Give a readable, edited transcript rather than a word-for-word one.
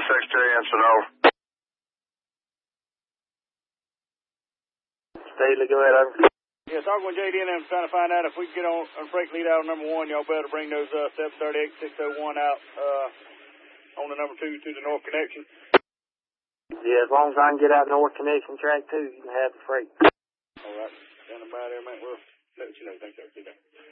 Secretary answered over. Staley, go ahead, over. Yeah, talking with JD and I'm trying to find out if we can get on freight lead out number 1, y'all better bring those 738 601 out on the number 2 to the North Connection. Yeah, as long as I can get out North Connection track 2, you can have the freight. All right. Stand by there, man. We'll let you know. Thanks, sir.